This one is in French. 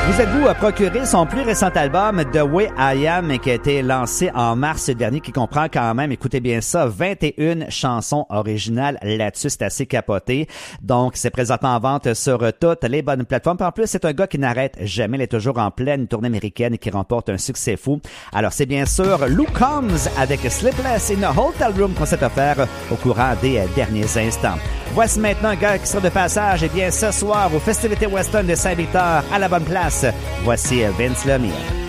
Vous êtes-vous procuré son plus récent album The Way I Am qui a été lancé en mars dernier, qui comprend quand même, écoutez bien ça, 21 chansons originales là-dessus, c'est assez capoté. Donc c'est présentement en vente sur toutes les bonnes plateformes. Puis en plus, c'est un gars qui n'arrête jamais, il est toujours en pleine tournée américaine et qui remporte un succès fou. Alors c'est bien sûr Luke Combs avec Sleepless in a Hotel Room qu'on s'est offert au courant des derniers instants. Voici maintenant un gars qui sera de passage, et bien ce soir aux festivités Western de Saint-Victor à la bonne place. Voici Vince Lemire.